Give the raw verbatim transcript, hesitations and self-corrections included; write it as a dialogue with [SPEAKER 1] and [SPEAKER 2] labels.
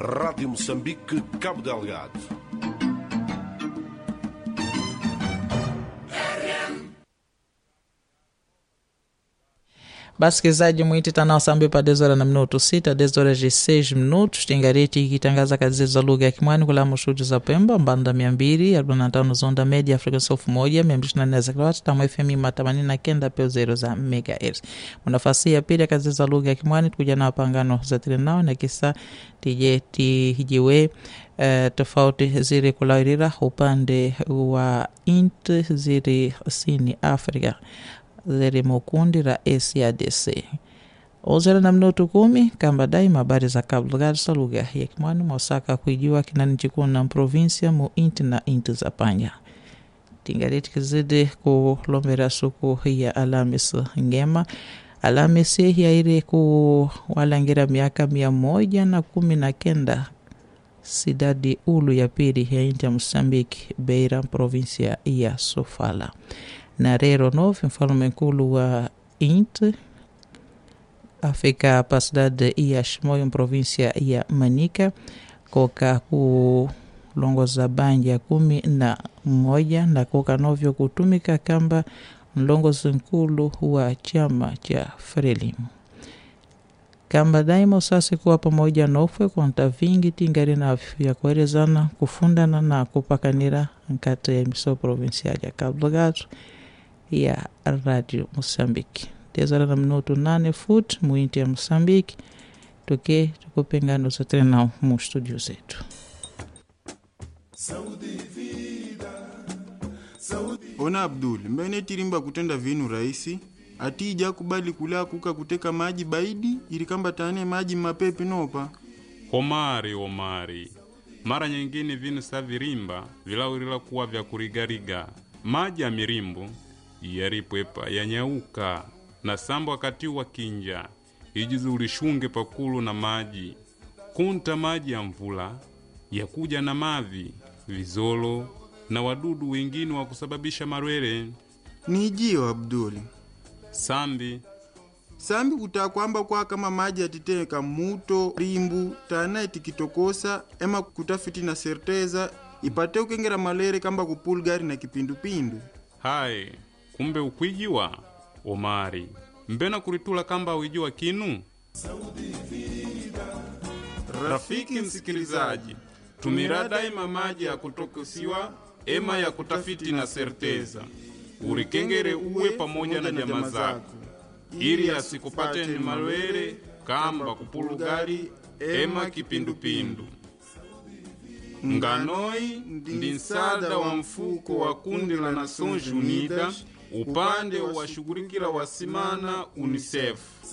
[SPEAKER 1] Rádio Moçambique, Cabo Delgado.
[SPEAKER 2] Basikilizaji mwiti tana usambi pa dez horas na minuto sita, dez horas e seis minutos. Tingareti ikitangaza kazi za lugha ya Kimwani kula mshuju za Pemba mbanda mia mbili arobaini na tano zonda media frequency of moja mia mbili na nne za kilowati tamu F M themanini na kenda nukta zero za megahertz. Munafasi ya pili kazi za lugha ya Kimwani tukuja na pangano za trinao na kisa tije tijiwe uh, tofauti ziri kulawirira upande wa int ziri sini Afrika zeri mukundi ra S A D C. Ozera na minuto kumi kamba daima habari za Cabo Delgado sa lugha ya Kimwani mwasaka kuijua kinani chikuni na provincia mu inti na inti za panya. Tingariti kizidi kulombera suku ya Alhamisi ngema. Alhamisi ya iri kuwalangira miaka mia moja na kumi na kenda sidadi ulu ya pili ya inti ya Mosambiki Beira provincia ya Sofala. Na rero novi mfalume nkulu wa Inti afika pasidade ya Shimoyo provincia ya Manica koka kulongoza banja kumi na moja na koka novyo kutumika kamba mlongozi nkulu wa chama cha Frelimu. Kamba daima usasi kuwa pamoja nofwe kwa nta vingi tingari na ya kuerezana kufundana na kupakanira nkata ya miso provincia ya Cabo Delgado ya Radio Moçambique. Tezara na minuto nane foot muinti ya Moçambique tuke tukupengano za tena mu studio zetu.
[SPEAKER 3] Ona Abdul, mbene tirimba kutenda vinu raisi atija kubali kula kuka kuteka maji baidi ili kamba tane maji mapepe nopa.
[SPEAKER 4] Omari omari mara nyingine vinu sa virimba vilawirila kuwa vya kurigariga maji ya mirimbu yaripwepa yanyauka na sambo wakati wa kinja ijizi ulishunge pakulu na maji kunta maji ya mvula ya kuja na mavi vizolo na wadudu wengine wa kusababisha marwele.
[SPEAKER 3] Nijio Abdul
[SPEAKER 4] sambi
[SPEAKER 3] sambi kutakwamba kwa kama maji atiteka muto rimbu tana itikitokosa ema kutafiti na serteza ipate ukengera malere kamba kupulgari na kipindupindu.
[SPEAKER 4] Hai kumbe ukwijiwa Omari mbena kuritula kamba uijiwa kinu. Rafiki msikilizaji, tumira daima maji ya kutokosiwa ema ya kutafiti na serteza urikengere uwe pamoja na jamaa zako ili asikupate ni malwele kamba kupulugari ema kipindupindu. Nganoi ndi nsada wa mfuko wa kundi la Nações Unidas upande wa shughulikila wasimana UNICEF.